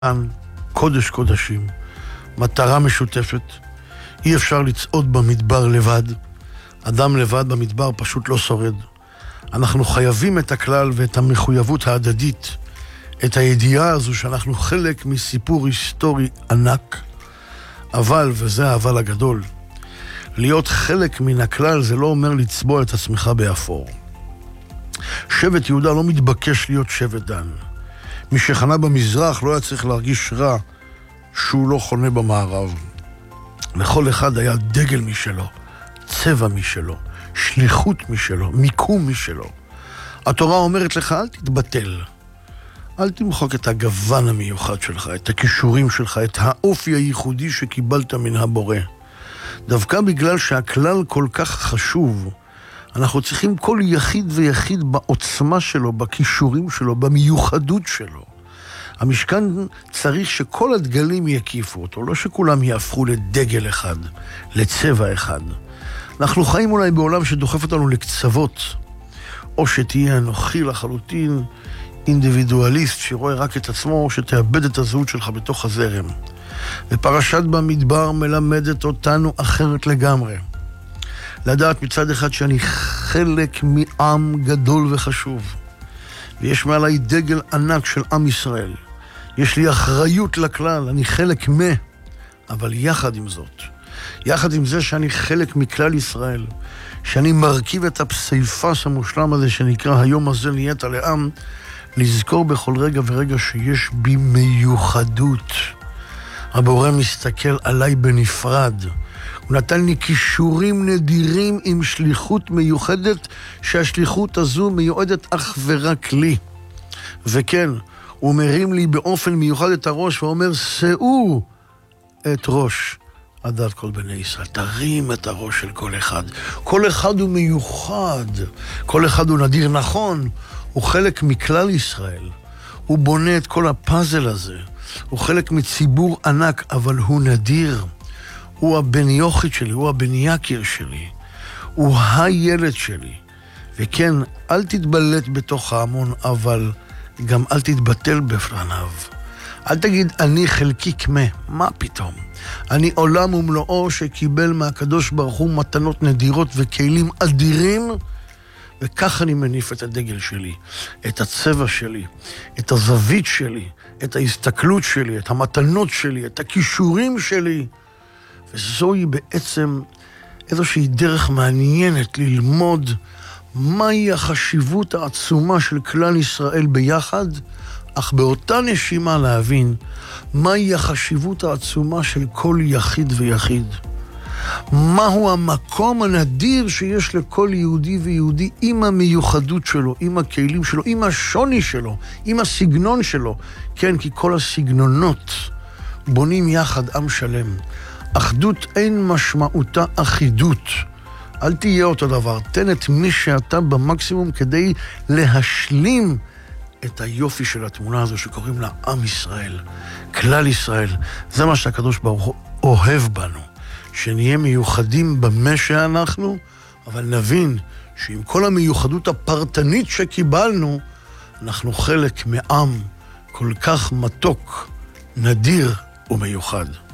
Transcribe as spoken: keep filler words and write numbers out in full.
קודש קודשים, מטרה משותפת, אי אפשר לצעוד במדבר לבד, אדם לבד במדבר פשוט לא שורד. אנחנו חייבים את הכלל ואת המחויבות ההדדית, את הידיעה הזו שאנחנו חלק מסיפור היסטורי ענק, אבל, וזה האבל הגדול, להיות חלק מן הכלל זה לא אומר לצבוע את עצמך באפור. שבט יהודה לא מתבקש להיות שבט דן. מי שחנה במזרח לא היה צריך להרגיש רע שהוא לא חונה במערב. לכל אחד היה דגל משלו, צבע משלו, שליחות משלו, מיקום משלו. התורה אומרת לך, אל תתבטל. אל תמחוק את הגוון המיוחד שלך, את הכישורים שלך, את האופי הייחודי שקיבלת מן הבורא. דווקא בגלל שהכלל כל כך חשוב, אנחנו צריכים כל יחיד ויחיד בעוצמה שלו, בכישורים שלו, במיוחדות שלו. המשכן צריך שכל הדגלים יקיפו אותו, לא שכולם יהפכו לדגל אחד, לצבע אחד. אנחנו חיים אולי בעולם שדוחף אותנו לקצוות, או שתהיה אנוכי לחלוטין, אינדיבידואליסט שרואה רק את עצמו, או שתאבד את הזהות שלך בתוך הזרם. ופרשת במדבר מלמדת אותנו אחרת לגמרי. לדעת מצד אחד שאני חלק מעם גדול וחשוב, ויש מעליי דגל ענק של עם ישראל. יש לי אחריות לכלל, אני חלק מה, אבל יחד עם זאת, יחד עם זה שאני חלק מכלל ישראל, שאני מרכיב את הפסיפס המושלם הזה שנקרא היום הזה נהיית לעם, לזכור בכל רגע ורגע שיש בי מיוחדות. הבורא מסתכל עליי בנפרד. הוא נתן לי כישורים נדירים עם שליחות מיוחדת, שהשליחות הזו מיועדת אך ורק לי. וכן, הוא מרים לי באופן מיוחד את הראש ואומר, שאו את ראש עדת כל בני ישראל. תרים את הראש של כל אחד. כל אחד הוא מיוחד. כל אחד הוא נדיר. נכון, הוא חלק מכלל ישראל. הוא בונה את כל הפאזל הזה. הוא חלק מציבור ענק, אבל הוא נדיר. הוא הבן יוחד שלי, הוא הבן יקיר שלי. הוא הילד שלי. וכן, אל תתבלט בתוך ההמון, אבל גם אל תתבטל בפניו. אל תגיד, אני חלקי כמה. מה פתאום? אני עולם ומלואו שקיבל מהקדוש ברוך הוא מתנות נדירות וכלים אדירים, וכך אני מניף את הדגל שלי, את הצבע שלי, את הזווית שלי, את ההסתכלות שלי, את המתנות שלי, את הכישורים שלי. וזוהי בעצם איזושהי דרך מעניינת ללמוד מהי החשיבות העצומה של כלל ישראל ביחד, אך באותה נשימה להבין מהי החשיבות העצומה של כל יחיד ויחיד. מהו המקום הנדיר שיש לכל יהודי ויהודי עם המיוחדות שלו, עם הכלים שלו, עם השוני שלו, עם הסגנון שלו. כן, כי כל הסגנונות בונים יחד עם שלם. אחדות אין משמעותה אחידות. אל תהיה אותו דבר. תן את מי שאתה במקסימום כדי להשלים את היופי של התמונה הזו שקוראים לה עם ישראל, כלל ישראל. זה מה שהקדוש ברוך הוא אוהב בנו. שנהיה מיוחדים במה שאנחנו, אבל נבין שעם כל המיוחדות הפרטנית שקיבלנו, אנחנו חלק מעם כל כך מתוק, נדיר ומיוחד.